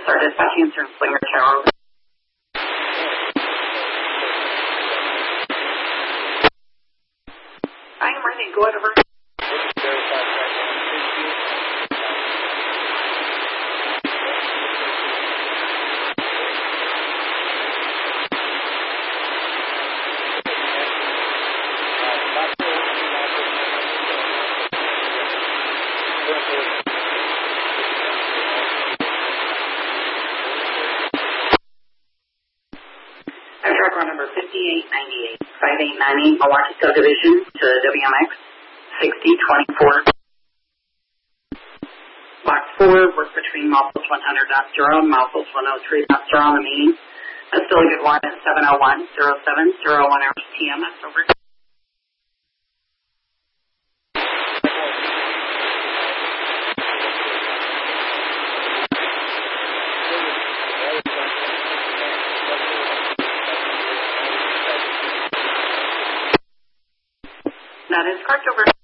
Start dispatching through Slinger Tower. I am ready. Go ahead, over. Track run number 5898, 5890, Milwaukee Subdivision to WMX 6024. Box 4, work between milepost 100.0 and milepost 103.0 on the main. That's still a good one at 701.07.01 hours PM. That's over. That is correct, over.